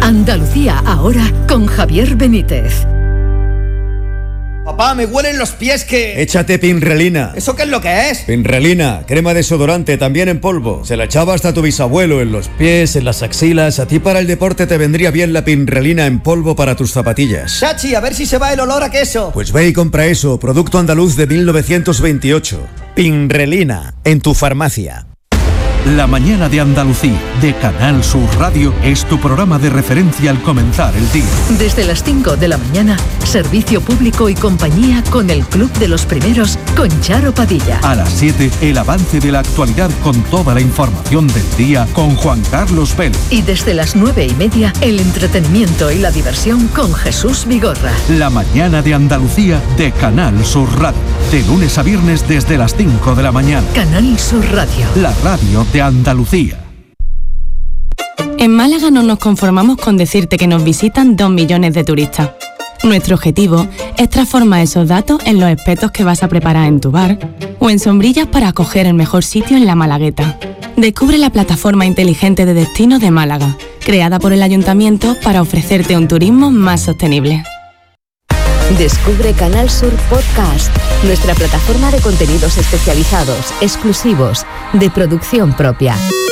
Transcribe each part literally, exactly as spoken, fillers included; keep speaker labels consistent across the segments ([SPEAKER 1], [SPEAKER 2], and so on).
[SPEAKER 1] Andalucía ahora con Javier Benítez.
[SPEAKER 2] Papá, me huelen los pies que...
[SPEAKER 3] Échate Pinrelina.
[SPEAKER 2] ¿Eso qué es lo que es?
[SPEAKER 3] Pinrelina, crema desodorante, también en polvo. Se la echaba hasta tu bisabuelo en los pies, en las axilas. A ti para el deporte te vendría bien la Pinrelina en polvo para tus zapatillas.
[SPEAKER 2] Chachi, a ver si se va el olor a queso.
[SPEAKER 3] Pues ve y compra eso, producto andaluz de mil novecientos veintiocho. Pinrelina, en tu farmacia.
[SPEAKER 4] La mañana de Andalucía, de Canal Sur Radio, es tu programa de referencia al comenzar el día.
[SPEAKER 1] Desde las cinco de la mañana, servicio público y compañía con el Club de los Primeros, con Charo Padilla.
[SPEAKER 4] A las siete, el avance de la actualidad con toda la información del día con Juan Carlos Vélez.
[SPEAKER 1] Y desde las nueve y media, el entretenimiento y la diversión con Jesús Vigorra.
[SPEAKER 4] La mañana de Andalucía, de Canal Sur Radio. De lunes a viernes desde las cinco de la mañana.
[SPEAKER 1] Canal Sur Radio.
[SPEAKER 4] La radio de Andalucía.
[SPEAKER 5] En Málaga no nos conformamos con decirte que nos visitan dos millones de turistas. Nuestro objetivo es transformar esos datos en los espetos que vas a preparar en tu bar o en sombrillas para acoger el mejor sitio en la Malagueta. Descubre la plataforma inteligente de destinos de Málaga, creada por el Ayuntamiento para ofrecerte un turismo más sostenible.
[SPEAKER 6] Descubre Canal Sur Podcast, nuestra plataforma de contenidos especializados, exclusivos, de producción propia.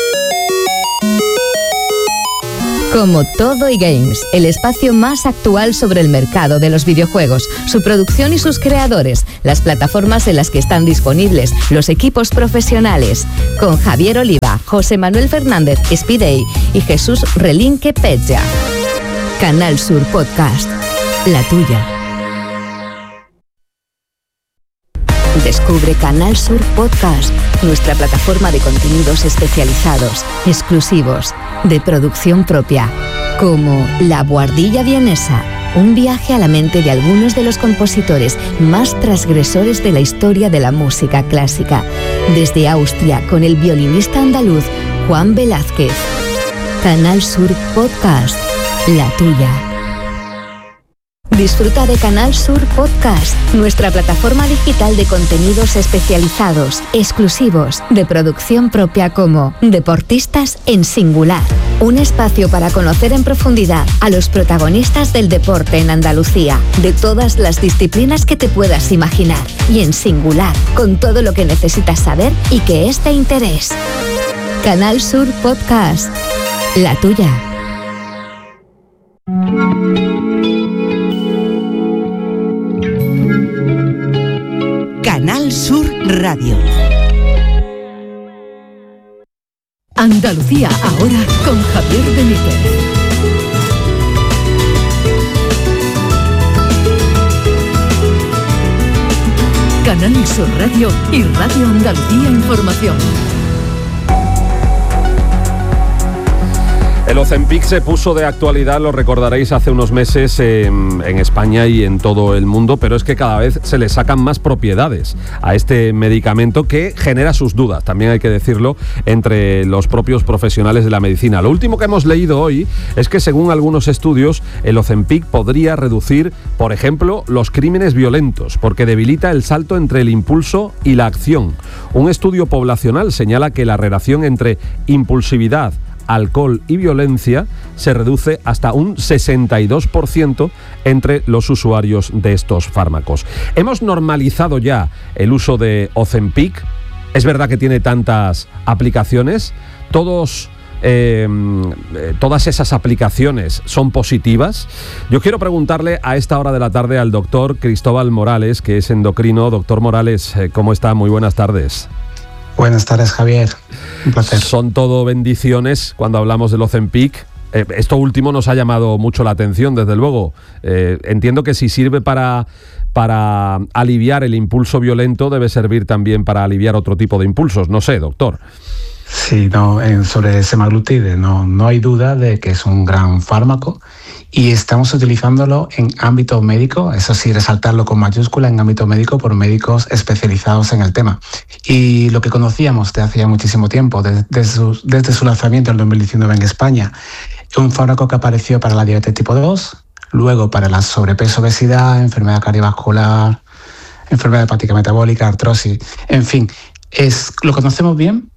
[SPEAKER 6] Como Todo y Games, el espacio más actual sobre el mercado de los videojuegos, su producción y sus creadores, las plataformas en las que están disponibles, los equipos profesionales. Con Javier Oliva, José Manuel Fernández Espidey y Jesús Relinque Pecha. Canal Sur Podcast, la tuya. Descubre Canal Sur Podcast, nuestra plataforma de contenidos especializados, exclusivos, de producción propia, como La Buhardilla Vienesa, un viaje a la mente de algunos de los compositores más transgresores de la historia de la música clásica, desde Austria con el violinista andaluz Juan Velázquez. Canal Sur Podcast, la tuya. Disfruta de Canal Sur Podcast, nuestra plataforma digital de contenidos especializados, exclusivos, de producción propia como Deportistas en Singular. Un espacio para conocer en profundidad a los protagonistas del deporte en Andalucía, de todas las disciplinas que te puedas imaginar, y en singular, con todo lo que necesitas saber y que es de interés. Canal Sur Podcast, la tuya.
[SPEAKER 1] Canal Sur Radio. Andalucía ahora con Javier Benítez. Canal Sur Radio y Radio Andalucía Información.
[SPEAKER 7] El Ozempic se puso de actualidad, lo recordaréis, hace unos meses en, en España y en todo el mundo, pero es que cada vez se le sacan más propiedades a este medicamento que genera sus dudas, también hay que decirlo, entre los propios profesionales de la medicina. Lo último que hemos leído hoy es que, según algunos estudios, el Ozempic podría reducir, por ejemplo, los crímenes violentos, porque debilita el salto entre el impulso y la acción. Un estudio poblacional señala que la relación entre impulsividad, alcohol y violencia se reduce hasta un sesenta y dos por ciento entre los usuarios de estos fármacos. Hemos normalizado ya el uso de Ozempic. Es verdad que tiene tantas aplicaciones. Todos, eh, todas esas aplicaciones son positivas. Yo quiero preguntarle a esta hora de la tarde al doctor Cristóbal Morales, que es endocrino. Doctor Morales, ¿cómo está? Muy buenas tardes.
[SPEAKER 8] Buenas tardes, Javier. Un placer.
[SPEAKER 7] Son todo bendiciones cuando hablamos del Ozempic. Eh, esto último nos ha llamado mucho la atención, desde luego. Eh, entiendo que si sirve para, para aliviar el impulso violento, debe servir también para aliviar otro tipo de impulsos. No sé, doctor.
[SPEAKER 8] Sí, no, sobre semaglutide no, no hay duda de que es un gran fármaco y estamos utilizándolo en ámbito médico, eso sí, resaltarlo con mayúscula, en ámbito médico por médicos especializados en el tema. Y lo que conocíamos de hace ya muchísimo tiempo, desde, desde, su, desde su lanzamiento en dos mil diecinueve en España, un fármaco que apareció para la diabetes tipo dos, luego para la sobrepeso, obesidad, enfermedad cardiovascular, enfermedad hepática metabólica, artrosis, en fin, es, lo conocemos bien,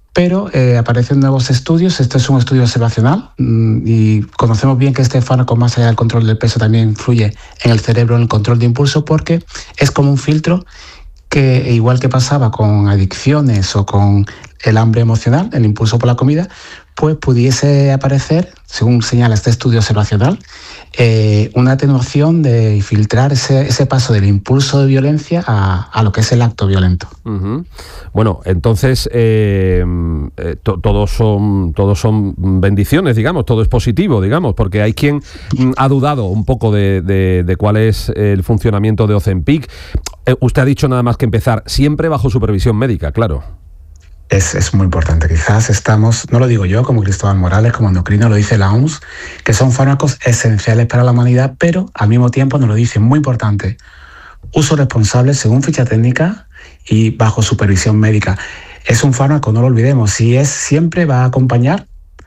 [SPEAKER 8] pero eh, aparecen nuevos estudios. Este es un estudio observacional mmm, y conocemos bien que este fármaco, más allá del control del peso, también influye en el cerebro, en el control de impulso, porque es como un filtro que, igual que pasaba con adicciones o con el hambre emocional, el impulso por la comida, pues pudiese aparecer, según señala este estudio observacional, eh, una atenuación de filtrar ese, ese paso del impulso de violencia a, a lo que es el acto violento.
[SPEAKER 7] Uh-huh. Bueno, entonces eh, eh, to, todos son todos son bendiciones, digamos, todo es positivo, digamos, porque hay quien mm, ha dudado un poco de, de, de cuál es el funcionamiento de Ozempic. Eh, usted ha dicho nada más que empezar, siempre bajo supervisión médica, claro.
[SPEAKER 8] Es, es muy importante. Quizás estamos, no lo digo yo, como Cristóbal Morales, como endocrino, lo dice la O M S, que son fármacos esenciales para la humanidad, pero al mismo tiempo nos lo dicen, muy importante, uso responsable según ficha técnica y bajo supervisión médica. Es un fármaco, no lo olvidemos, y es siempre va a acompañar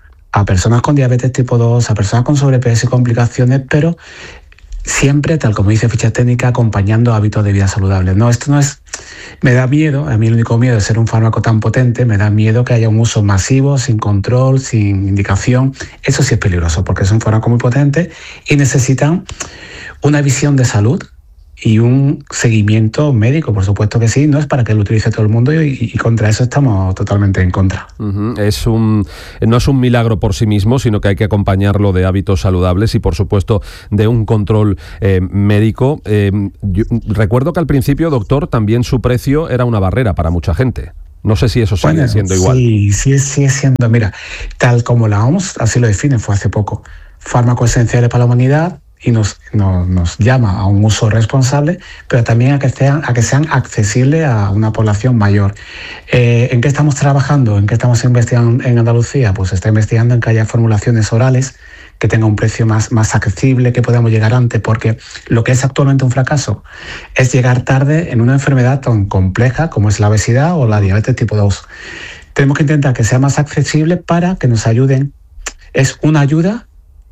[SPEAKER 8] a personas con diabetes tipo dos, a personas con sobrepeso y complicaciones, pero siempre, tal como dice ficha técnica, acompañando hábitos de vida saludables. No, esto no es... Me da miedo, a mí el único miedo de ser un fármaco tan potente, me da miedo que haya un uso masivo, sin control, sin indicación. Eso sí es peligroso, porque es un fármaco muy potente y necesitan una visión de salud y un seguimiento médico, por supuesto que sí. No es para que lo utilice todo el mundo y, y contra eso estamos totalmente en contra.
[SPEAKER 7] Uh-huh. Es un, no es un milagro por sí mismo, sino que hay que acompañarlo de hábitos saludables y, por supuesto, de un control eh, médico. Eh, yo, recuerdo que al principio, doctor, también su precio era una barrera para mucha gente. No sé si eso sigue bueno, siendo igual.
[SPEAKER 8] Sí, sí, sigue siendo. Mira, tal como la O M S así lo define, fue hace poco. Fármacos esenciales para la humanidad, y nos, nos, nos llama a un uso responsable, pero también a que sean, a que sean accesibles a una población mayor. Eh, ¿En qué estamos trabajando? ¿En qué estamos investigando en Andalucía? Pues se está investigando en que haya formulaciones orales que tengan un precio más, más accesible, que podamos llegar antes, porque lo que es actualmente un fracaso es llegar tarde en una enfermedad tan compleja como es la obesidad o la diabetes tipo dos. Tenemos que intentar que sea más accesible para que nos ayuden. Es una ayuda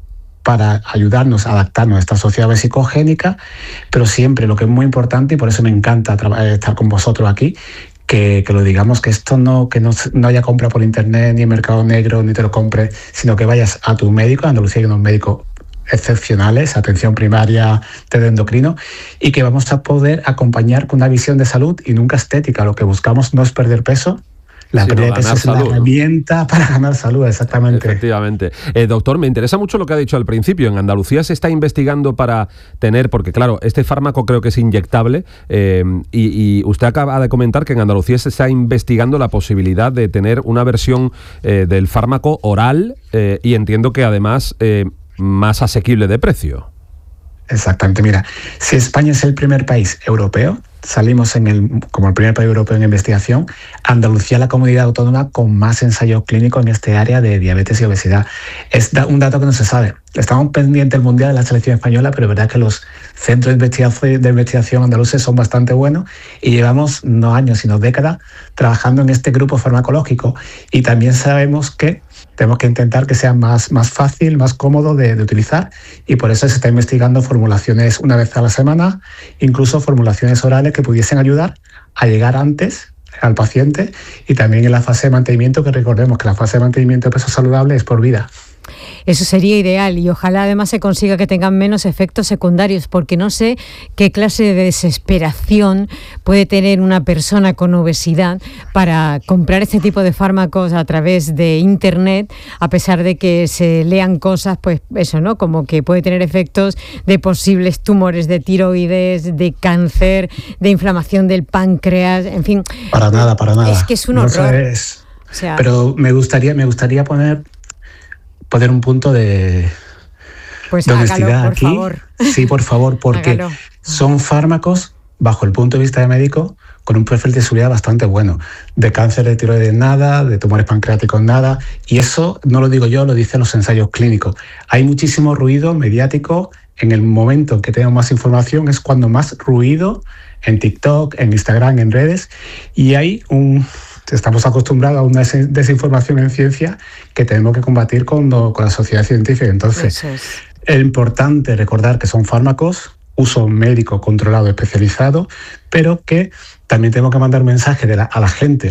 [SPEAKER 8] para ayudarnos a adaptarnos a esta sociedad psicogénica, pero siempre lo que es muy importante, y por eso me encanta estar con vosotros aquí, que, que lo digamos, que esto no, que no, no haya compra por internet, ni en Mercado Negro, ni te lo compres, sino que vayas a tu médico. En Andalucía hay unos médicos excepcionales, atención primaria, de endocrino, y que vamos a poder acompañar con una visión de salud y nunca estética. Lo que buscamos no es perder peso. La pérdida de peso es una herramienta para ganar salud, exactamente.
[SPEAKER 7] Efectivamente. Eh, doctor, me interesa mucho lo que ha dicho al principio. En Andalucía se está investigando para tener, porque claro, este fármaco creo que es inyectable, eh, y, y usted acaba de comentar que en Andalucía se está investigando la posibilidad de tener una versión eh, del fármaco oral, eh, y entiendo que además eh, más asequible de precio.
[SPEAKER 8] Exactamente. Mira, si España es el primer país europeo, salimos en el, como el primer país europeo en investigación, Andalucía es la comunidad autónoma con más ensayos clínicos en este área de diabetes y obesidad. Es un dato que no se sabe. Estamos pendientes del mundial de la selección española, pero es verdad que los centros de investigación, de investigación andaluces son bastante buenos y llevamos no años, sino décadas trabajando en este grupo farmacológico, y también sabemos que tenemos que intentar que sea más, más fácil, más cómodo de, de utilizar, y por eso se está investigando formulaciones una vez a la semana, incluso formulaciones orales que pudiesen ayudar a llegar antes al paciente, y también en la fase de mantenimiento, que recordemos que la fase de mantenimiento de peso saludable es por vida.
[SPEAKER 9] Eso sería ideal, y ojalá además se consiga que tengan menos efectos secundarios, porque no sé qué clase de desesperación puede tener una persona con obesidad para comprar este tipo de fármacos a través de internet, a pesar de que se lean cosas, pues eso, ¿no? Como que puede tener efectos de posibles tumores de tiroides, de cáncer, de inflamación del páncreas, en fin.
[SPEAKER 8] Para nada, para nada.
[SPEAKER 9] Es que es un
[SPEAKER 8] no
[SPEAKER 9] horror.
[SPEAKER 8] Es,
[SPEAKER 9] o sea,
[SPEAKER 8] pero me gustaría, me gustaría poner poner un punto de,
[SPEAKER 9] pues
[SPEAKER 8] de honestidad
[SPEAKER 9] hágalo, por
[SPEAKER 8] aquí.
[SPEAKER 9] Favor.
[SPEAKER 8] Sí, por favor, porque hágalo. Son fármacos, bajo el punto de vista de médico, con un perfil de seguridad bastante bueno. De cáncer de tiroides nada, de tumores pancreáticos nada, y eso no lo digo yo, lo dicen los ensayos clínicos. Hay muchísimo ruido mediático. En el momento en que tenemos más información es cuando más ruido en TikTok, en Instagram, en redes, y hay un... Estamos acostumbrados a una desinformación en ciencia que tenemos que combatir con, con la sociedad científica. Entonces, es. es importante recordar que son fármacos, uso médico controlado, especializado, pero que también tenemos que mandar mensaje de la, a la gente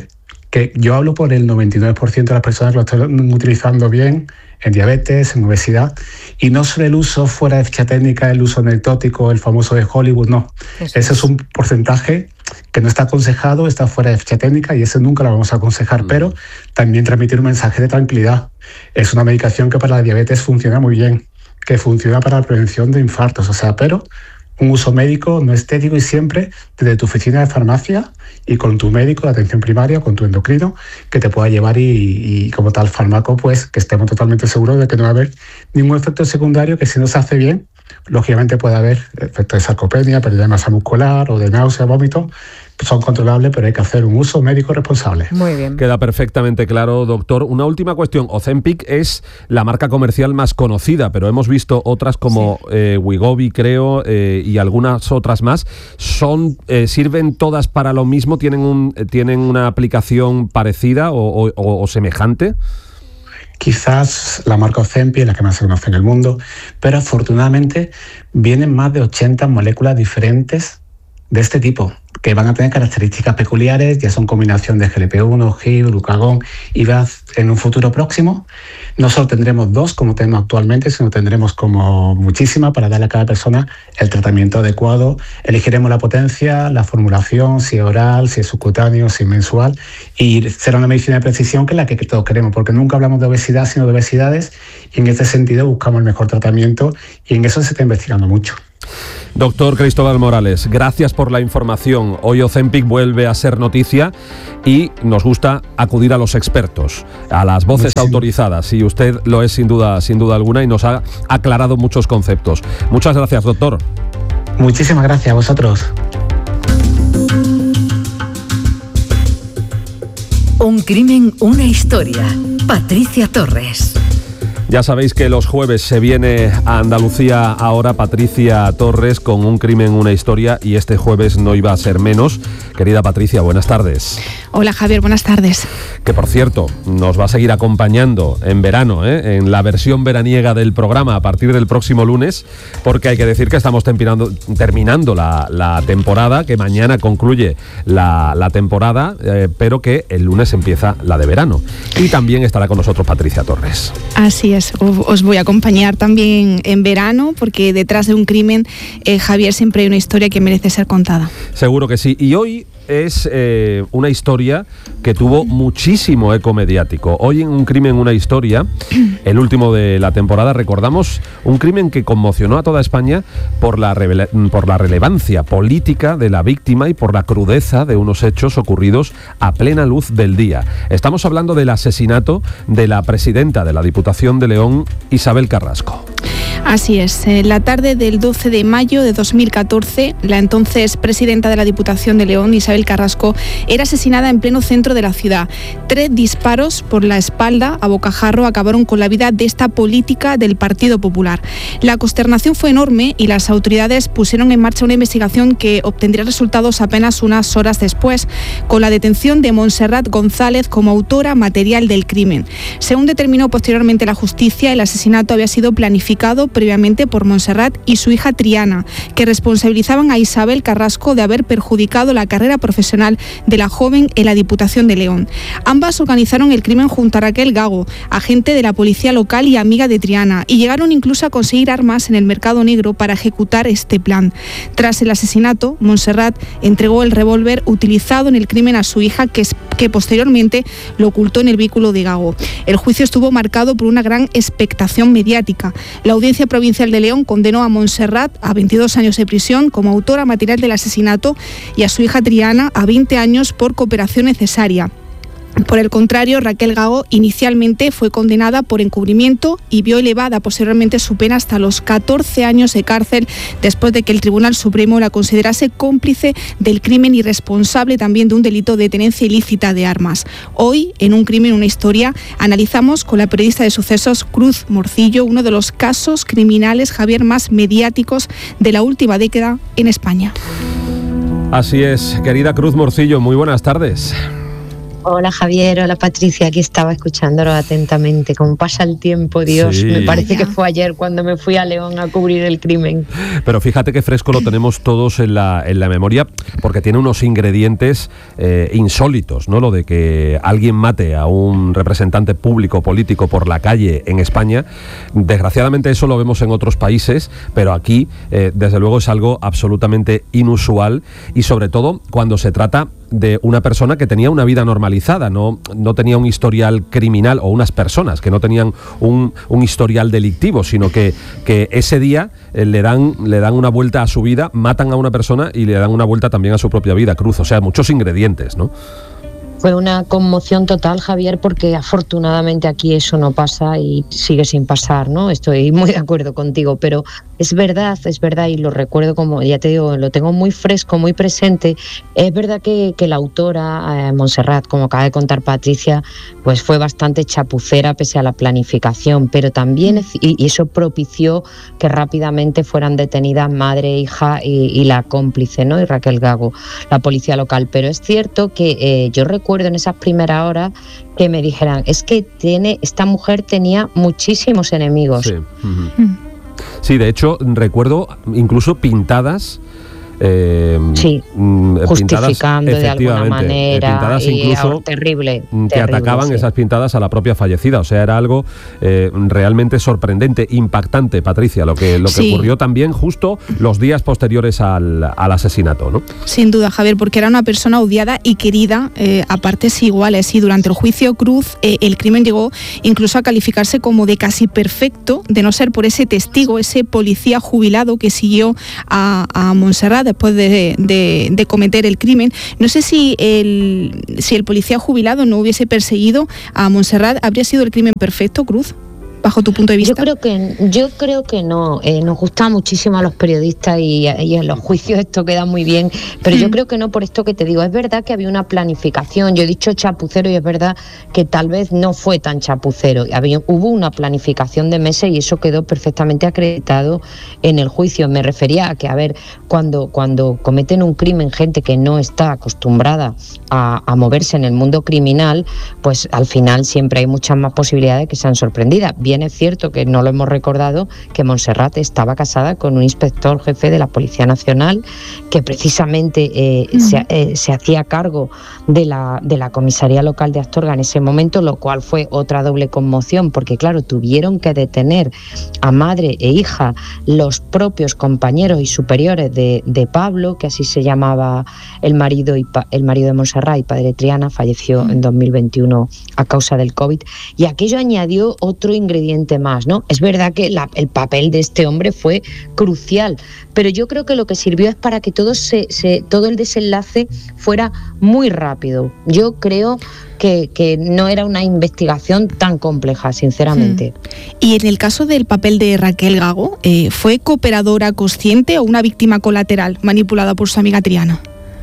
[SPEAKER 8] que yo hablo por el noventa y nueve por ciento de las personas que lo están utilizando bien en diabetes, en obesidad, y no solo el uso fuera de ficha técnica, el uso anecdótico, el famoso de Hollywood, no. Eso ese es un porcentaje que no está aconsejado, está fuera de ficha técnica y ese nunca lo vamos a aconsejar, mm. pero también transmitir un mensaje de tranquilidad. Es una medicación que para la diabetes funciona muy bien, que funciona para la prevención de infartos, o sea, pero un uso médico no estético y siempre desde tu oficina de farmacia y con tu médico de atención primaria, con tu endocrino, que te pueda llevar y, y como tal fármaco, pues que estemos totalmente seguros de que no va a haber ningún efecto secundario que si no se hace bien, lógicamente puede haber efectos de sarcopenia, pérdida de masa muscular o de náusea, vómito. Son controlables, pero hay que hacer un uso médico responsable.
[SPEAKER 9] Muy bien.
[SPEAKER 7] Queda perfectamente claro, doctor. Una última cuestión. Ozempic es la marca comercial más conocida, pero hemos visto otras como sí. eh, Wegovy, creo, eh, y algunas otras más. Son eh, ¿Sirven todas para lo mismo? ¿Tienen, un, ¿tienen una aplicación parecida o, o, o semejante?
[SPEAKER 8] Quizás la marca Ozempic es la que más se conoce en el mundo, pero afortunadamente vienen más de ochenta moléculas diferentes de este tipo, que van a tener características peculiares, ya son combinación de G L P uno, G I V, glucagón y V A Z en un futuro próximo. No solo tendremos dos como tenemos actualmente, sino tendremos como muchísimas para darle a cada persona el tratamiento adecuado. Elegiremos la potencia, la formulación, si es oral, si es subcutáneo, si es mensual, y será una medicina de precisión que es la que todos queremos, porque nunca hablamos de obesidad, sino de obesidades, y en este sentido buscamos el mejor tratamiento y en eso se está investigando mucho.
[SPEAKER 7] Doctor Cristóbal Morales, gracias por la información. Hoy Ozempic vuelve a ser noticia y nos gusta acudir a los expertos, a las voces sí. autorizadas, y usted lo es sin duda, sin duda alguna, y nos ha aclarado muchos conceptos. Muchas gracias, doctor.
[SPEAKER 8] Muchísimas gracias a vosotros.
[SPEAKER 1] Un crimen, una historia. Patricia Torres.
[SPEAKER 7] Ya sabéis que los jueves se viene a Andalucía ahora Patricia Torres con Un crimen, una historia, y este jueves no iba a ser menos. Querida Patricia, buenas tardes.
[SPEAKER 10] Hola Javier, buenas tardes.
[SPEAKER 7] Que por cierto, nos va a seguir acompañando en verano, ¿eh? en la versión veraniega del programa a partir del próximo lunes, porque hay que decir que estamos terminando, terminando la, la temporada, que mañana concluye la, la temporada, eh, pero que el lunes empieza la de verano. Y también estará con nosotros Patricia Torres.
[SPEAKER 10] Así es. Os voy a acompañar también en verano, porque detrás de un crimen, eh, Javier, siempre hay una historia que merece ser contada.
[SPEAKER 7] Seguro que sí. Y hoy es eh, una historia que tuvo muchísimo eco mediático. Hoy en Un crimen, una historia, el último de la temporada, recordamos un crimen que conmocionó a toda España por la, revela- por la relevancia política de la víctima y por la crudeza de unos hechos ocurridos a plena luz del día. Estamos hablando del asesinato de la presidenta de la Diputación de León, Isabel Carrasco.
[SPEAKER 10] Así es, en la tarde del doce de mayo de dos mil catorce, la entonces presidenta de la Diputación de León, Isabel Carrasco, era asesinada en pleno centro de la ciudad. Tres disparos por la espalda a bocajarro acabaron con la vida de esta política del Partido Popular. La consternación fue enorme y las autoridades pusieron en marcha una investigación que obtendría resultados apenas unas horas después, con la detención de Montserrat González como autora material del crimen. Según determinó posteriormente la justicia, el asesinato había sido planificado previamente por Montserrat y su hija Triana, que responsabilizaban a Isabel Carrasco de haber perjudicado la carrera profesional de la joven en la Diputación de León. Ambas organizaron el crimen junto a Raquel Gago, agente de la policía local y amiga de Triana, y llegaron incluso a conseguir armas en el mercado negro para ejecutar este plan. Tras el asesinato, Montserrat entregó el revólver utilizado en el crimen a su hija, que, que posteriormente lo ocultó en el vehículo de Gago. El juicio estuvo marcado por una gran expectación mediática. La Audiencia Provincial de León condenó a Montserrat a veintidós años de prisión como autora material del asesinato y a su hija Triana a veinte años por cooperación necesaria. Por el contrario, Raquel Gago inicialmente fue condenada por encubrimiento y vio elevada posteriormente su pena hasta los catorce años de cárcel, después de que el Tribunal Supremo la considerase cómplice del crimen y responsable también de un delito de tenencia ilícita de armas. Hoy, en Un crimen, una historia, analizamos con la periodista de sucesos Cruz Morcillo uno de los casos criminales, Javier, más mediáticos de la última década en España.
[SPEAKER 7] Así es, querida Cruz Morcillo, muy buenas tardes.
[SPEAKER 11] Hola Javier, hola Patricia, aquí estaba escuchándolo atentamente. Cómo pasa el tiempo, Dios,
[SPEAKER 7] Sí.
[SPEAKER 11] me parece que fue ayer cuando me fui a León a cubrir el crimen.
[SPEAKER 7] Pero fíjate que fresco lo tenemos todos en la, en la memoria, porque tiene unos ingredientes eh, insólitos, ¿no? Lo de que alguien mate a un representante público político por la calle en España. Desgraciadamente eso lo vemos en otros países, pero aquí eh, desde luego es algo absolutamente inusual, y sobre todo cuando se trata de una persona que tenía una vida normalizada, no, no tenía un historial criminal, o unas personas que no tenían un, un historial delictivo, sino que, que ese día eh, le dan, le dan una vuelta a su vida, matan a una persona y le dan una vuelta también a su propia vida, Cruz. O sea, muchos ingredientes, ¿no?
[SPEAKER 11] Fue una conmoción total, Javier, porque afortunadamente aquí eso no pasa y sigue sin pasar, ¿no? Estoy muy de acuerdo contigo, pero es verdad, es verdad, y lo recuerdo, como ya te digo, lo tengo muy fresco, muy presente. Es verdad que, que la autora, eh, Montserrat, como acaba de contar Patricia, pues fue bastante chapucera pese a la planificación, pero también, es, y, y eso propició que rápidamente fueran detenidas madre, hija y, y la cómplice, ¿no? Y Raquel Gago, la policía local. Pero es cierto que eh, yo recuerdo en esas primeras horas que me dijeran, es que tiene esta mujer tenía muchísimos enemigos.
[SPEAKER 7] Sí, uh-huh. Sí, de hecho recuerdo incluso pintadas. Eh,
[SPEAKER 11] sí, justificando de alguna manera,
[SPEAKER 7] pintadas incluso
[SPEAKER 11] y terrible,
[SPEAKER 7] que
[SPEAKER 11] terrible,
[SPEAKER 7] atacaban
[SPEAKER 11] sí.
[SPEAKER 7] esas pintadas a la propia fallecida. O sea, era algo eh, realmente sorprendente, impactante, Patricia, lo que, lo que sí. ocurrió también justo los días posteriores al, al asesinato, ¿no?
[SPEAKER 10] Sin duda, Javier, porque era una persona odiada y querida eh, a partes iguales, y durante el juicio Cruz eh, el crimen llegó incluso a calificarse como de casi perfecto, de no ser por ese testigo, ese policía jubilado que siguió a, a Montserrat después de, de, de cometer el crimen. No sé si el, si el policía jubilado no hubiese perseguido a Montserrat, ¿habría sido el crimen perfecto, Cruz, bajo tu punto de vista?
[SPEAKER 11] Yo creo que, yo creo que no. Eh, nos gusta muchísimo a los periodistas y, y en los juicios esto queda muy bien, pero mm. yo creo que no, por esto que te digo. Es verdad que había una planificación. Yo he dicho chapucero y es verdad que tal vez no fue tan chapucero. Había, hubo una planificación de meses y eso quedó perfectamente acreditado en el juicio. Me refería a que, a ver, cuando, cuando cometen un crimen gente que no está acostumbrada a, a moverse en el mundo criminal, pues al final siempre hay muchas más posibilidades de que sean sorprendidas. Bien es cierto que no lo hemos recordado, que Montserrat estaba casada con un inspector jefe de la Policía Nacional que precisamente eh, uh-huh. se, eh, se hacía cargo de la, de la comisaría local de Astorga en ese momento, lo cual fue otra doble conmoción, porque claro, tuvieron que detener a madre e hija los propios compañeros y superiores de, de Pablo, que así se llamaba el marido, y pa, el marido de Montserrat y padre de Triana, falleció uh-huh. en dos mil veintiuno a causa del COVID, y aquello añadió otro ingrediente más, ¿no? Es verdad que la, el papel de este hombre fue crucial, pero yo creo que lo que sirvió es para que todo, se, se, todo el desenlace fuera muy rápido. Yo creo que, que no era una investigación tan compleja, sinceramente.
[SPEAKER 10] Hmm. Y en el caso del papel de Raquel Gago, eh, ¿fue cooperadora consciente o una víctima colateral manipulada por su amiga Triana?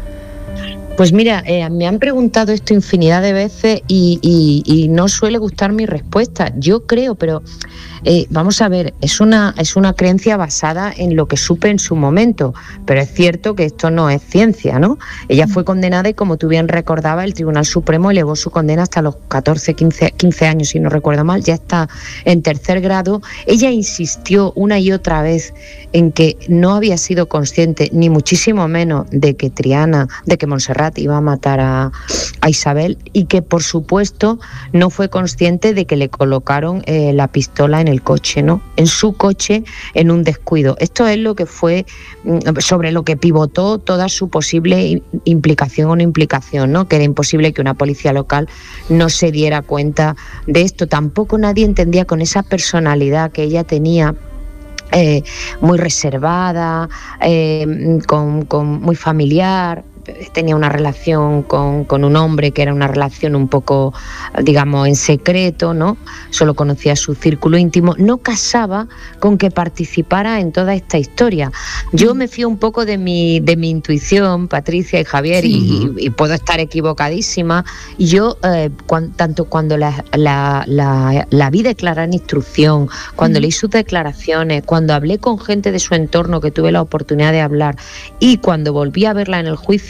[SPEAKER 11] Pues mira, eh, me han preguntado esto infinidad de veces y, y, y no suele gustar mi respuesta. Yo creo, pero eh, vamos a ver, es una, es una creencia basada en lo que supe en su momento, pero es cierto que esto no es ciencia, ¿no? Ella fue condenada y, como tú bien recordabas, el Tribunal Supremo elevó su condena hasta los catorce, quince, quince años, si no recuerdo mal, ya está en tercer grado. Ella insistió una y otra vez en que no había sido consciente, ni muchísimo menos, de que Triana, de que Montserrat iba a matar a, a Isabel, y que por supuesto no fue consciente de que le colocaron eh, la pistola en el coche, ¿no? En su coche, en un descuido. Esto es lo que fue, sobre lo que pivotó toda su posible implicación o no implicación, ¿no? Que era imposible que una policía local no se diera cuenta de esto. Tampoco nadie entendía, con esa personalidad que ella tenía, eh, muy reservada, eh, con, con muy familiar. Tenía una relación con, con un hombre que era una relación un poco, digamos, en secreto, ¿no? Solo conocía su círculo íntimo. No casaba con que participara en toda esta historia. Yo me fío un poco de mi, de mi intuición, Patricia y Javier, sí. y, y puedo estar equivocadísima. Y yo, eh, cuan, tanto cuando la, la, la, la vi declarar en instrucción, cuando uh-huh. leí sus declaraciones, cuando hablé con gente de su entorno, que tuve la oportunidad de hablar, y cuando volví a verla en el juicio,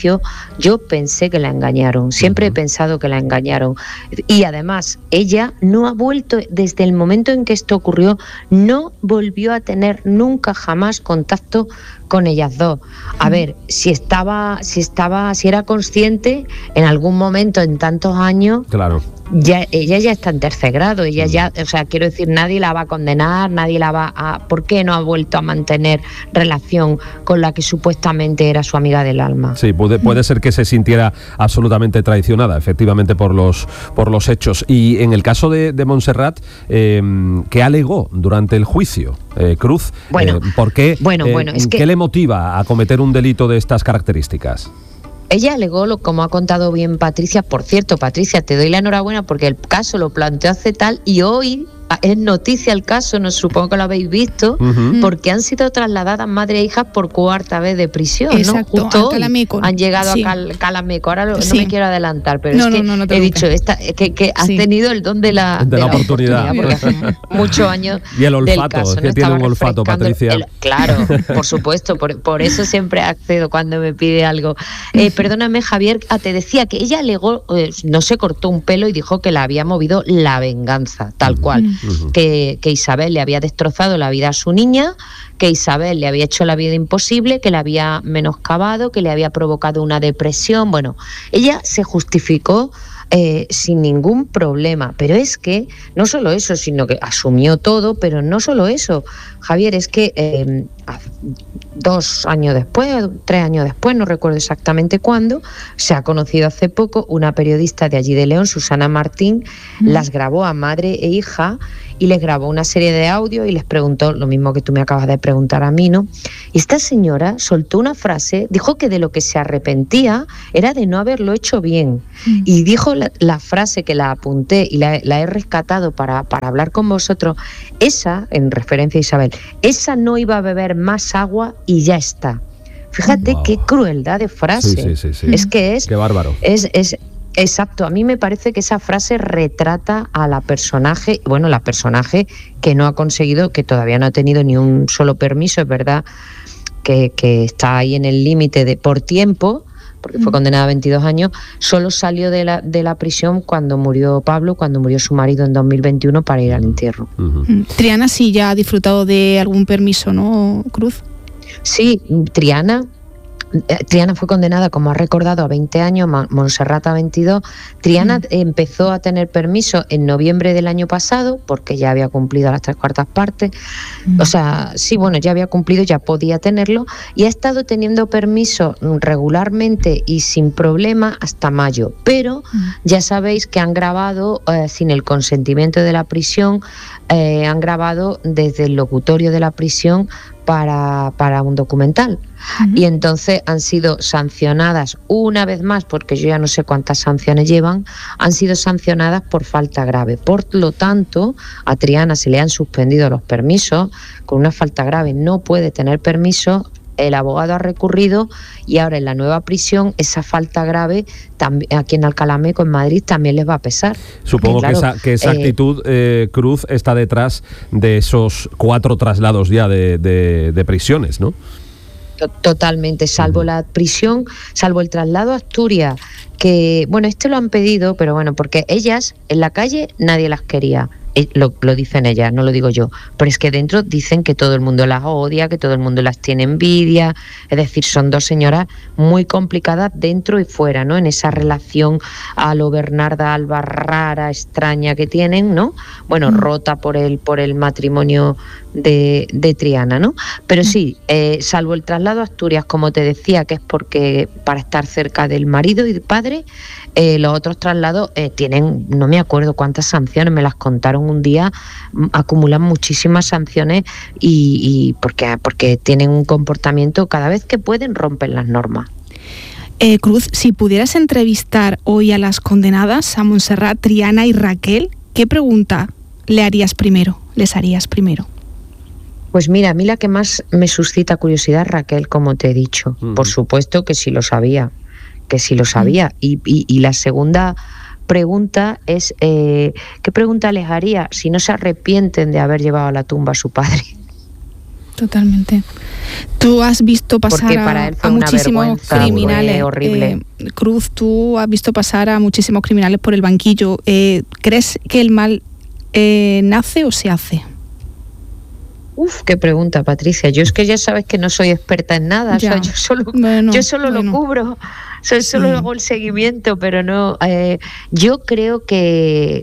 [SPEAKER 11] juicio, yo pensé que la engañaron, siempre he pensado que la engañaron. Y además, ella no ha vuelto, desde el momento en que esto ocurrió, no volvió a tener nunca jamás contacto con ellas dos. A ver, si estaba, si estaba, si era consciente, en algún momento, en tantos años,
[SPEAKER 7] claro,
[SPEAKER 11] ya ella ya está en tercer grado, ella ya, o sea, quiero decir, nadie la va a condenar, nadie la va a... ¿Por qué no ha vuelto a mantener relación con la que supuestamente era su amiga del alma?
[SPEAKER 7] Sí, puede, puede ser que se sintiera absolutamente traicionada, efectivamente, por los, por los hechos. Y en el caso de, de Montserrat, eh, ¿qué alegó durante el juicio, eh, Cruz?
[SPEAKER 11] Bueno,
[SPEAKER 7] eh, ¿por qué,
[SPEAKER 11] bueno,
[SPEAKER 7] eh,
[SPEAKER 11] bueno, es que...
[SPEAKER 7] ¿qué le motiva a cometer un delito de estas características?
[SPEAKER 11] Ella alegó, lo, como ha contado bien Patricia, por cierto, Patricia, te doy la enhorabuena porque el caso lo planteó hace tal y hoy es noticia el caso, no supongo que lo habéis visto, uh-huh. porque han sido trasladadas madre e hijas por cuarta vez de prisión,
[SPEAKER 10] exacto,
[SPEAKER 11] ¿no? Justo hoy
[SPEAKER 10] Calameco.
[SPEAKER 11] Han llegado
[SPEAKER 10] sí.
[SPEAKER 11] a Cal, Calameco. Ahora lo,
[SPEAKER 10] sí.
[SPEAKER 11] no me quiero adelantar, pero
[SPEAKER 10] no,
[SPEAKER 11] es que
[SPEAKER 10] no, no, no
[SPEAKER 11] he dicho esta, que, que has sí. tenido el don de la,
[SPEAKER 7] de
[SPEAKER 11] de
[SPEAKER 7] la
[SPEAKER 11] la
[SPEAKER 7] oportunidad,
[SPEAKER 11] oportunidad porque hace muchos años
[SPEAKER 7] y el olfato,
[SPEAKER 11] del caso,
[SPEAKER 7] es que
[SPEAKER 11] ¿no?
[SPEAKER 7] tiene
[SPEAKER 11] Estaba
[SPEAKER 7] un olfato, Patricia.
[SPEAKER 11] El, claro, por supuesto, por, por eso siempre accedo cuando me pide algo. Eh, perdóname, Javier, ah, te decía que ella alegó, eh, no se cortó un pelo y dijo que la había movido la venganza, tal cual, uh-huh. que, que Isabel le había destrozado la vida a su niña, que Isabel le había hecho la vida imposible, que la había menoscabado, que le había provocado una depresión. Bueno, ella se justificó eh, sin ningún problema, pero es que no solo eso, sino que asumió todo, pero no solo eso, Javier, es que eh, dos años después, tres años después, no recuerdo exactamente cuándo, se ha conocido hace poco, una periodista de allí de León, Susana Martín, mm. las grabó a madre e hija y les grabó una serie de audio y les preguntó lo mismo que tú me acabas de preguntar a mí, ¿no? Y esta señora soltó una frase, dijo que de lo que se arrepentía era de no haberlo hecho bien. Mm. Y dijo la, la frase que la apunté y la, la he rescatado para, para hablar con vosotros, esa, en referencia a Isabel, esa no iba a beber más agua y ya está. Fíjate wow. qué crueldad de frase.
[SPEAKER 7] Sí, sí, sí, sí.
[SPEAKER 11] Es que es...
[SPEAKER 7] Qué bárbaro.
[SPEAKER 11] Es... es Exacto, a mí me parece que esa frase retrata a la personaje, bueno, la personaje que no ha conseguido, que todavía no ha tenido ni un solo permiso, es verdad que, que está ahí en el límite de por tiempo, porque fue condenada a veintidós años, solo salió de la, de la prisión cuando murió Pablo, cuando murió su marido en dos mil veintiuno para ir al entierro.
[SPEAKER 10] Uh-huh. Triana sí ya ha disfrutado de algún permiso, ¿no, Cruz?
[SPEAKER 11] Sí, Triana... Triana fue condenada, como ha recordado, a veinte años, Montserrat a veintidós. Triana mm. empezó a tener permiso en noviembre del año pasado, porque ya había cumplido las tres cuartas partes. Mm. O sea, sí, bueno, ya había cumplido, ya podía tenerlo, y ha estado teniendo permiso regularmente y sin problema hasta mayo. Pero mm. ya sabéis que han grabado, eh, sin el consentimiento de la prisión, eh, han grabado desde el locutorio de la prisión para, para un documental. Uh-huh. Y entonces han sido sancionadas una vez más, porque yo ya no sé cuántas sanciones llevan, han sido sancionadas por falta grave. Por lo tanto, a Triana se le han suspendido los permisos, con una falta grave no puede tener permiso. El abogado ha recurrido y ahora en la nueva prisión esa falta grave también, aquí en Alcalameco, en Madrid, también les va a pesar.
[SPEAKER 7] Supongo porque, claro, que esa, que esa eh, actitud, eh, Cruz, está detrás de esos cuatro traslados ya de, de, de prisiones, ¿no?
[SPEAKER 11] Totalmente, salvo la prisión, salvo el traslado a Asturias, que, bueno, este lo han pedido, pero bueno, porque ellas en la calle nadie las quería. Lo, lo dicen ellas, no lo digo yo, pero es que dentro dicen que todo el mundo las odia, que todo el mundo las tiene envidia, es decir, son dos señoras muy complicadas dentro y fuera, ¿no? En esa relación a lo Bernarda Alba rara, extraña que tienen, ¿no? Bueno, mm. rota por el, por el matrimonio de, de Triana, ¿no? Pero sí, eh, salvo el traslado a Asturias, como te decía, que es porque para estar cerca del marido y del padre, eh, los otros traslados eh, tienen, no me acuerdo cuántas sanciones, me las contaron un día, acumulan muchísimas sanciones y, y porque, porque tienen un comportamiento, cada vez que pueden rompen las normas.
[SPEAKER 10] Eh, Cruz, si pudieras entrevistar hoy a las condenadas, a Montserrat, Triana y Raquel, ¿qué pregunta le harías primero, les harías primero?
[SPEAKER 11] Pues mira, a mí la que más me suscita curiosidad es Raquel, como te he dicho. Uh-huh. Por supuesto que sí lo sabía, que sí lo sabía. Uh-huh. Y, y, y la segunda pregunta es, eh, ¿qué pregunta les haría si no se arrepienten de haber llevado a la tumba a su padre?
[SPEAKER 10] Totalmente. Tú has visto pasar a, a muchísimos criminales.
[SPEAKER 11] Horrible.
[SPEAKER 10] Eh, Cruz, tú has visto pasar a muchísimos criminales por el banquillo. Eh, ¿Crees que el mal eh, nace o se hace?
[SPEAKER 11] Uf, qué pregunta, Patricia. Yo es que ya sabes que no soy experta en nada. O sea, yo solo, bueno, yo solo bueno. lo cubro. O sea, solo sí. hago el seguimiento, pero no. Eh, yo creo que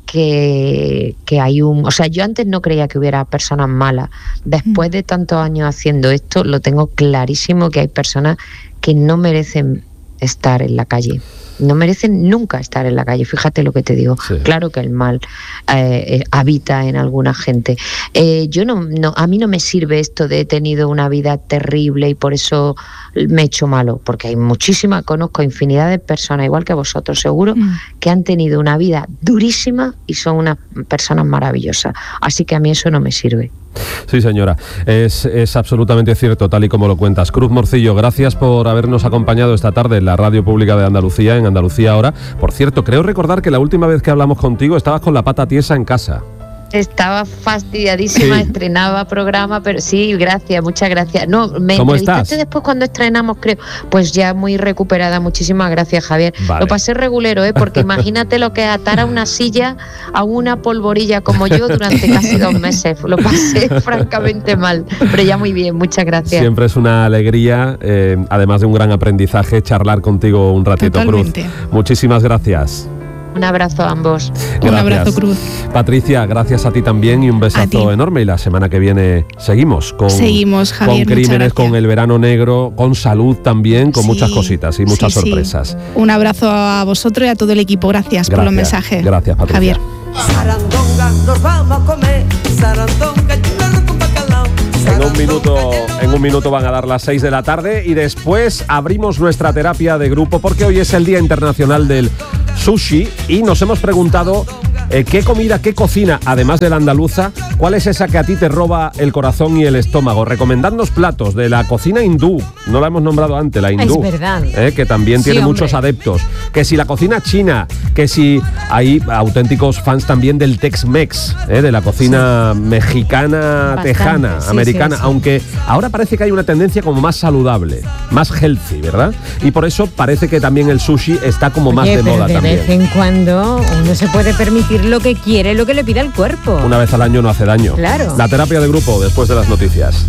[SPEAKER 11] Que, que hay un... O sea, yo antes no creía que hubiera personas malas. Después de tantos años haciendo esto, lo tengo clarísimo que hay personas que no merecen estar en la calle. No merecen nunca estar en la calle, fíjate lo que te digo. Sí. Claro que el mal eh, eh, habita en alguna gente. Eh, yo no, no, a mí no me sirve esto de he tenido una vida terrible y por eso me he hecho malo, porque hay muchísimas, conozco infinidad de personas, igual que vosotros seguro, mm. que han tenido una vida durísima y son unas personas maravillosas. Así que a mí eso no me sirve.
[SPEAKER 7] Sí, señora, es, es absolutamente cierto, tal y como lo cuentas. Cruz Morcillo, gracias por habernos acompañado esta tarde en la Radio Pública de Andalucía, en Andalucía Ahora. Por cierto, creo recordar que la última vez que hablamos contigo estabas con la pata tiesa en casa.
[SPEAKER 11] Estaba fastidiadísima, sí. estrenaba programa, pero sí, gracias, muchas gracias. No, me
[SPEAKER 7] ¿Cómo
[SPEAKER 11] entrevistaste
[SPEAKER 7] estás?
[SPEAKER 11] Después cuando estrenamos, creo. Pues ya muy recuperada, muchísimas gracias, Javier.
[SPEAKER 7] Vale.
[SPEAKER 11] Lo pasé regulero, ¿eh? Porque imagínate lo que es atar a una silla a una polvorilla como yo durante casi dos meses. Lo pasé francamente mal, pero ya muy bien, muchas gracias.
[SPEAKER 7] Siempre es una alegría, eh, además de un gran aprendizaje, charlar contigo un ratito, Totalmente. Cruz. Muchísimas gracias.
[SPEAKER 11] Un abrazo a ambos.
[SPEAKER 7] Gracias.
[SPEAKER 10] Un abrazo, Cruz.
[SPEAKER 7] Patricia, gracias a ti también y un besazo enorme. Y la semana que viene seguimos con,
[SPEAKER 10] seguimos, Javier,
[SPEAKER 7] con crímenes, con el verano negro, con salud también, con sí, muchas cositas y muchas sí, sorpresas.
[SPEAKER 10] Sí. Un abrazo a vosotros y a todo el equipo. Gracias, gracias por los mensajes.
[SPEAKER 7] Gracias, Patricia.
[SPEAKER 10] Javier.
[SPEAKER 12] Sarandonga, nos vamos a comer. Sarandonga, con bacalao.
[SPEAKER 7] En un minuto, en un minuto van a dar las seis de la tarde y después abrimos nuestra terapia de grupo porque hoy es el Día Internacional del Sushi y nos hemos preguntado eh, qué comida, qué cocina, además de la andaluza, cuál es esa que a ti te roba el corazón y el estómago. Recomendadnos platos de la cocina hindú, no la hemos nombrado antes, la hindú,
[SPEAKER 9] es verdad.
[SPEAKER 7] Eh, que también
[SPEAKER 9] sí,
[SPEAKER 7] tiene
[SPEAKER 9] hombre.
[SPEAKER 7] muchos adeptos. Que si la cocina china, que si hay auténticos fans también del Tex-Mex, eh, de la cocina sí. mexicana, Bastante, tejana, sí, americana, sí, sí. aunque ahora parece que hay una tendencia como más saludable, más healthy, ¿verdad? Y por eso parece que también el sushi está como
[SPEAKER 9] Oye,
[SPEAKER 7] más de moda
[SPEAKER 9] de
[SPEAKER 7] también.
[SPEAKER 9] De vez en cuando uno se puede permitir lo que quiere, lo que le pida el cuerpo.
[SPEAKER 7] Una vez al año no hace daño.
[SPEAKER 9] Claro.
[SPEAKER 7] La terapia de grupo después de las noticias.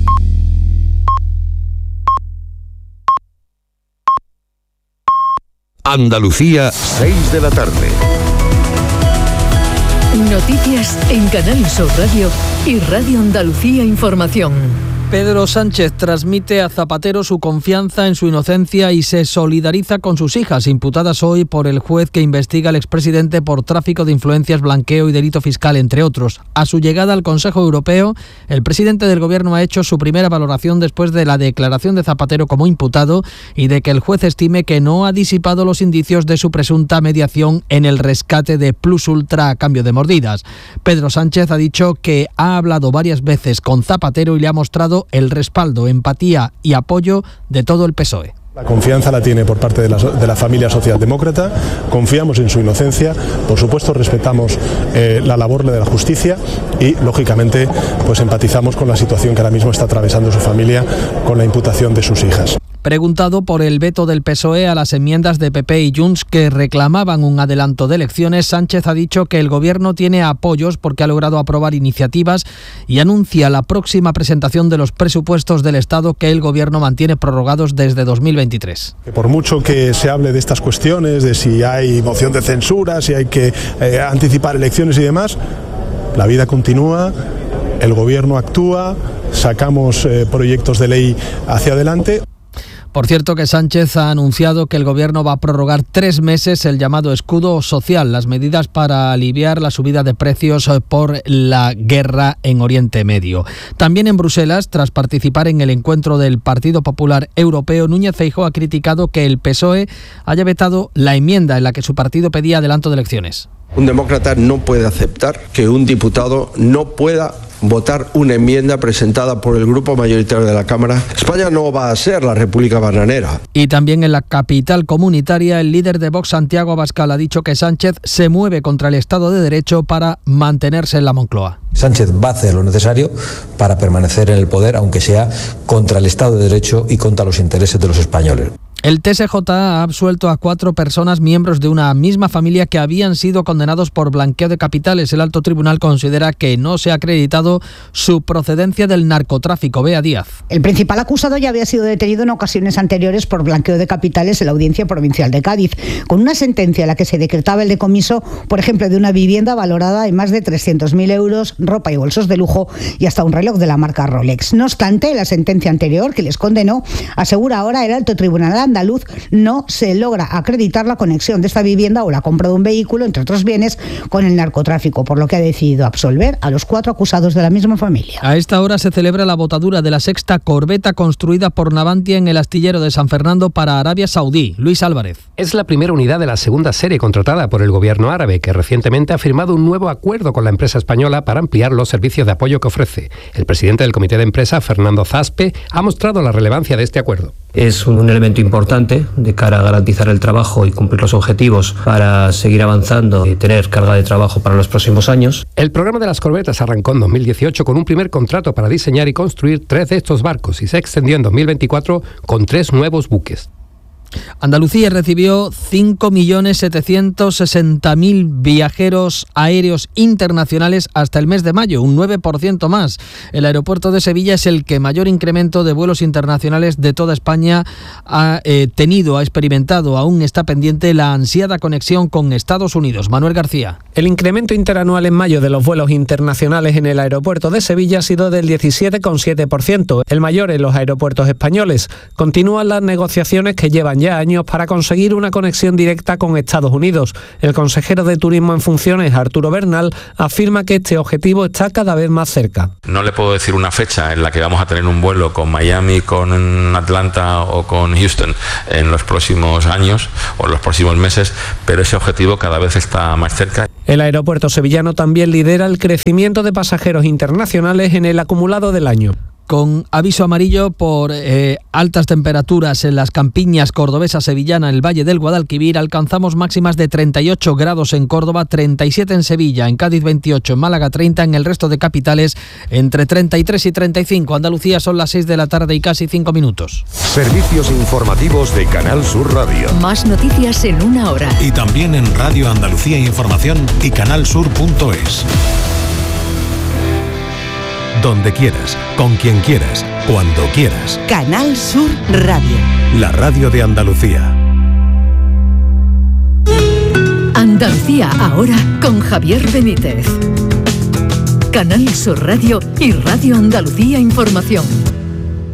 [SPEAKER 13] Andalucía, seis de la tarde.
[SPEAKER 1] Noticias en Canal Sur Radio y Radio Andalucía Información.
[SPEAKER 14] Pedro Sánchez transmite a Zapatero su confianza en su inocencia y se solidariza con sus hijas, imputadas hoy por el juez que investiga al expresidente por tráfico de influencias, blanqueo y delito fiscal, entre otros. A su llegada al Consejo Europeo, el presidente del Gobierno ha hecho su primera valoración después de la declaración de Zapatero como imputado y de que el juez estime que no ha disipado los indicios de su presunta mediación en el rescate de Plus Ultra a cambio de mordidas. Pedro Sánchez ha dicho que ha hablado varias veces con Zapatero y le ha mostrado el respaldo, empatía y apoyo de todo el P S O E.
[SPEAKER 15] La confianza la tiene por parte de la, de la familia socialdemócrata, confiamos en su inocencia, por supuesto respetamos eh, la labor de la justicia y, lógicamente, pues empatizamos con la situación que ahora mismo está atravesando su familia con la imputación de sus hijas.
[SPEAKER 14] Preguntado por el veto del P S O E a las enmiendas de P P y Junts que reclamaban un adelanto de elecciones, Sánchez ha dicho que el Gobierno tiene apoyos porque ha logrado aprobar iniciativas y anuncia la próxima presentación de los presupuestos del Estado que el Gobierno mantiene prorrogados desde dos mil veintitrés.
[SPEAKER 15] Que por mucho que se hable de estas cuestiones, de si hay moción de censura, si hay que eh, anticipar elecciones y demás, la vida continúa, el Gobierno actúa, sacamos eh, proyectos de ley hacia adelante.
[SPEAKER 14] Por cierto que Sánchez ha anunciado que el Gobierno va a prorrogar tres meses el llamado escudo social, las medidas para aliviar la subida de precios por la guerra en Oriente Medio. También en Bruselas, tras participar en el encuentro del Partido Popular Europeo, Núñez Feijóo ha criticado que el P S O E haya vetado la enmienda en la que su partido pedía adelanto de elecciones.
[SPEAKER 16] Un demócrata no puede aceptar que un diputado no pueda votar una enmienda presentada por el grupo mayoritario de la Cámara. España no va a ser la República Bananera.
[SPEAKER 14] Y también en la capital comunitaria, el líder de Vox, Santiago Abascal, ha dicho que Sánchez se mueve contra el Estado de Derecho para mantenerse en la Moncloa.
[SPEAKER 17] Sánchez va a hacer lo necesario para permanecer en el poder, aunque sea contra el Estado de Derecho y contra los intereses de los españoles.
[SPEAKER 14] El T S J ha absuelto a cuatro personas miembros de una misma familia que habían sido condenados por blanqueo de capitales. El alto tribunal considera que no se ha acreditado su procedencia del narcotráfico. Bea Díaz.
[SPEAKER 18] El principal acusado ya había sido detenido en ocasiones anteriores por blanqueo de capitales en la Audiencia Provincial de Cádiz, con una sentencia en la que se decretaba el decomiso, por ejemplo, de una vivienda valorada en más de trescientos mil euros, ropa y bolsos de lujo y hasta un reloj de la marca Rolex. No obstante, la sentencia anterior que les condenó, asegura ahora el alto tribunal andaluz, no se logra acreditar la conexión de esta vivienda o la compra de un vehículo, entre otros bienes, con el narcotráfico, por lo que ha decidido absolver a los cuatro acusados de la misma familia.
[SPEAKER 14] A esta hora se celebra la botadura de la sexta corbeta construida por Navantia en el astillero de San Fernando para Arabia Saudí. Luis Álvarez.
[SPEAKER 19] Es la primera unidad de la segunda serie contratada por el gobierno árabe, que recientemente ha firmado un nuevo acuerdo con la empresa española para ampliar los servicios de apoyo que ofrece. El presidente del comité de empresa, Fernando Zaspe, ha mostrado la relevancia de este acuerdo.
[SPEAKER 20] Es un elemento importante de cara a garantizar el trabajo y cumplir los objetivos para seguir avanzando y tener carga de trabajo para los próximos años.
[SPEAKER 19] El programa de las corbetas arrancó en dos mil dieciocho con un primer contrato para diseñar y construir tres de estos barcos y se extendió en dos mil veinticuatro con tres nuevos buques.
[SPEAKER 14] Andalucía recibió cinco millones setecientos sesenta mil viajeros aéreos internacionales hasta el mes de mayo, un nueve por ciento más. El aeropuerto de Sevilla es el que mayor incremento de vuelos internacionales de toda España ha eh, tenido, ha experimentado. Aún está pendiente la ansiada conexión con Estados Unidos. Manuel García.
[SPEAKER 21] El incremento interanual en mayo de los vuelos internacionales en el aeropuerto de Sevilla ha sido del diecisiete coma siete por ciento, el mayor en los aeropuertos españoles. Continúan las negociaciones que llevan ya años para conseguir una conexión directa con Estados Unidos. El consejero de Turismo en funciones, Arturo Bernal, afirma que este objetivo está cada vez más cerca.
[SPEAKER 22] No le puedo decir una fecha en la que vamos a tener un vuelo con Miami, con Atlanta o con Houston en los próximos años o en los próximos meses, pero ese objetivo cada vez está más cerca.
[SPEAKER 21] El aeropuerto sevillano también lidera el crecimiento de pasajeros internacionales en el acumulado del año.
[SPEAKER 14] Con aviso amarillo por eh, altas temperaturas en las campiñas cordobesa, sevillana, en el Valle del Guadalquivir, alcanzamos máximas de treinta y ocho grados en Córdoba, treinta y siete en Sevilla, en Cádiz veintiocho, en Málaga treinta, en el resto de capitales entre treinta y tres y treinta y cinco. Andalucía son las seis de la tarde y casi cinco minutos.
[SPEAKER 13] Servicios informativos de Canal Sur Radio.
[SPEAKER 1] Más noticias en una hora.
[SPEAKER 23] Y también en Radio Andalucía Información y canalsur punto es. Donde quieras, con quien quieras, cuando quieras.
[SPEAKER 24] Canal Sur Radio.
[SPEAKER 23] La radio de Andalucía.
[SPEAKER 1] Andalucía ahora con Javier Benítez. Canal Sur Radio y Radio Andalucía Información.